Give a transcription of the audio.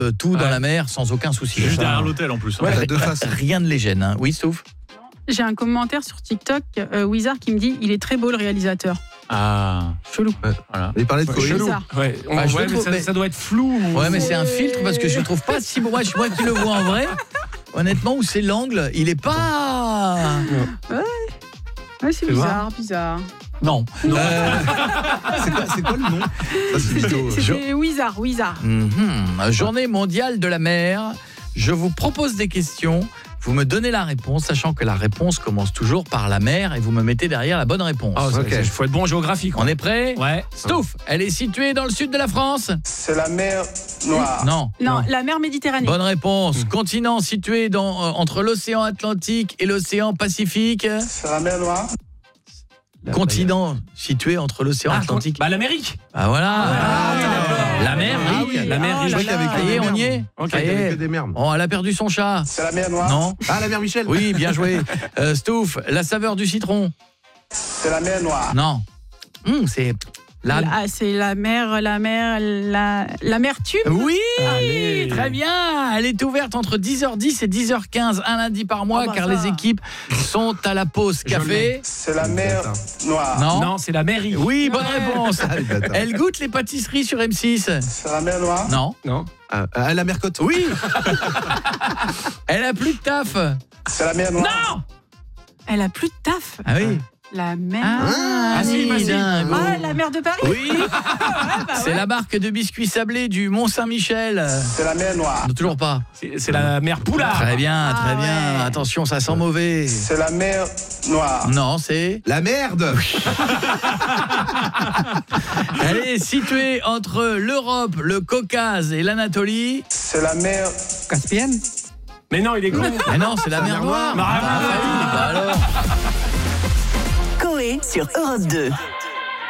tout dans la mer sans aucun souci. Juste derrière l'hôtel en plus. Ouais, de face. rien ne les gêne. Hein. Oui, sauf. J'ai un commentaire sur TikTok, Wizard, qui me dit il est très beau le réalisateur. Ah, Chelou. voilà. Il parlait de Coé. Chelou. Ouais, Ah, je ouais, trouve, mais ça doit être flou. Ouais, mais c'est un filtre parce que je le trouve pas si beau. Moi qui le vois en vrai, honnêtement, où c'est l'angle, il est pas. Ouais, c'est bizarre. Non. C'est quoi le nom? Ça, c'est Vito. C'est Wizard. Journée mondiale de la mer. Je vous propose des questions. Vous me donnez la réponse, sachant que la réponse commence toujours par la mer et vous me mettez derrière la bonne réponse. Il faut être bon en géographie. On est prêt? Ouais. Stouff, elle est située dans le sud de la France? C'est la mer Noire. Non. La mer Méditerranée. Bonne réponse. Continent situé entre l'océan Atlantique et l'océan Pacifique. C'est la mer Noire. Continent situé entre l'océan Atlantique. L'Amérique. Ah voilà. d'accord. La mer riche. La mer riche. Ça y est, on y est. Ok. Ça y est. des merdes. Oh, elle a perdu son chat. C'est la mer Noire. Non. Ah, la mère Michel. Oui, bien joué. Stouff, la saveur du citron. C'est la mer Noire. Non. C'est C'est l'amertume. Oui, Allez. très bien. Elle est ouverte entre 10h10 et 10h15 un lundi par mois car ça. les équipes sont à la pause café. C'est la mer Noire. Non. C'est la mairie. Oui, bonne réponse. les bâtards. Elle goûte les pâtisseries sur M6. C'est la mer Noire. Non. Non. La Mercotte. Oui. Elle a plus de taf. C'est la mer Noire. Non. Elle a plus de taf. Ah oui. La mer. Dingo. La mer de Paris. Oui. C'est la marque de biscuits sablés du Mont-Saint-Michel. C'est la mer Noire. Non, toujours pas. C'est la mer Poulard. Très bien, très bien. ouais. Attention, ça sent mauvais. C'est la mer Noire. Non, c'est... La merde. Elle est située entre l'Europe, le Caucase et l'Anatolie. C'est la mer Caspienne. Mais non, il est con. Mais non, c'est la mer Noire. Bah, Ah, oui, bah alors. Coé sur Europe 2.